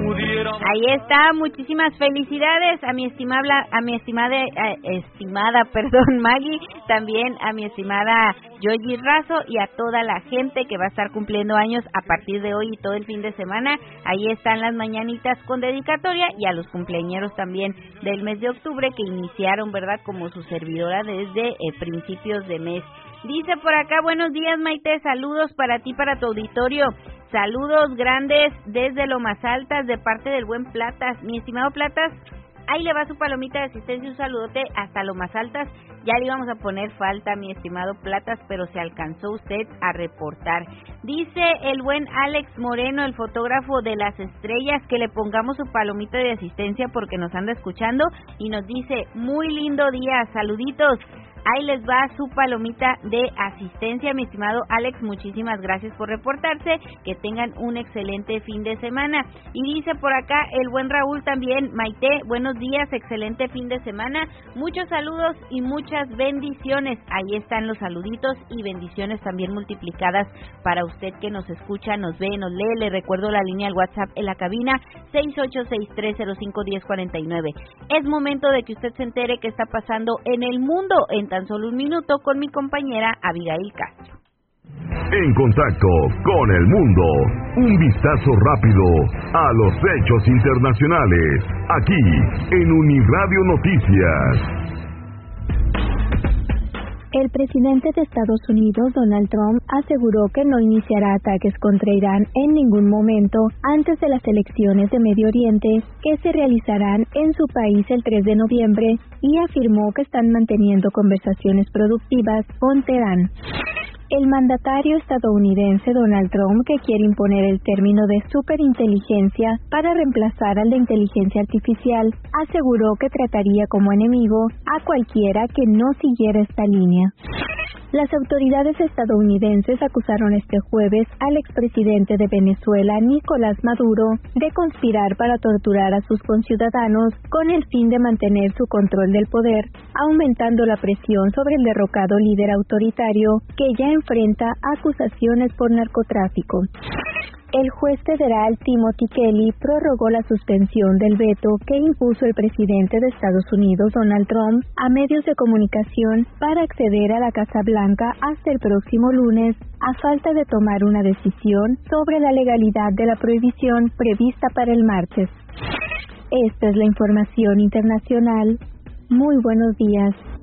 Ahí está, muchísimas felicidades a mi estimada, Maggie, también a mi estimada Yoyi Razo y a toda la gente que va a estar cumpliendo años a partir de hoy y todo el fin de semana. Ahí están las mañanitas con dedicatoria y a los cumpleañeros también del mes de octubre que iniciaron, ¿verdad?, como su servidora desde principios de mes. Dice por acá, buenos días Maite, saludos para ti, para tu auditorio, saludos grandes desde Lomas Altas de parte del buen Platas. Mi estimado Platas, ahí le va su palomita de asistencia, un saludote hasta Lomas Altas. Ya le íbamos a poner falta, mi estimado Platas, pero se alcanzó usted a reportar. Dice el buen Alex Moreno, el fotógrafo de las estrellas, que le pongamos su palomita de asistencia porque nos anda escuchando y nos dice, muy lindo día, saluditos. Ahí les va su palomita de asistencia, mi estimado Alex, muchísimas gracias por reportarse, que tengan un excelente fin de semana. Y dice por acá el buen Raúl también, Maite, buenos días, excelente fin de semana, muchos saludos y muchas bendiciones. Ahí están los saluditos y bendiciones también multiplicadas para usted que nos escucha, nos ve, nos lee. Le recuerdo la línea del WhatsApp en la cabina, 6863051049. Es momento de que usted se entere qué está pasando en el mundo en tan solo un minuto con mi compañera Abigail Castro. En contacto con el mundo, un vistazo rápido a los hechos internacionales, aquí en Uniradio Noticias. El presidente de Estados Unidos, Donald Trump, aseguró que no iniciará ataques contra Irán en ningún momento antes de las elecciones de Medio Oriente que se realizarán en su país el 3 de noviembre y afirmó que están manteniendo conversaciones productivas con Teherán. El mandatario estadounidense Donald Trump, que quiere imponer el término de superinteligencia para reemplazar al de inteligencia artificial, aseguró que trataría como enemigo a cualquiera que no siguiera esta línea. Las autoridades estadounidenses acusaron este jueves al expresidente de Venezuela, Nicolás Maduro, de conspirar para torturar a sus conciudadanos con el fin de mantener su control del poder, aumentando la presión sobre el derrocado líder autoritario que ya enfrenta acusaciones por narcotráfico. El juez federal Timothy Kelly prorrogó la suspensión del veto que impuso el presidente de Estados Unidos, Donald Trump, a medios de comunicación para acceder a la Casa Blanca hasta el próximo lunes, a falta de tomar una decisión sobre la legalidad de la prohibición prevista para el martes. Esta es la información internacional. Muy buenos días.